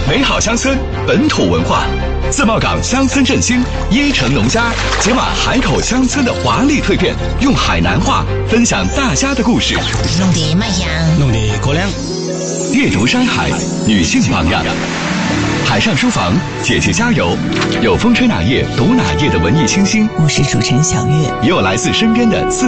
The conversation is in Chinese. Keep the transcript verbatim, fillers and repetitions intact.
美好乡村，本土文化。自贸港乡村振兴，椰城农家解码海口乡村的华丽蜕变，用海南话分享大家的故事。 弄得卖香， 弄得过凉。 阅读山海，女性榜样。海上书房，姐姐加油！有风吹哪页读哪页的文艺清新， 我是主持人小月， 也有来自身边的自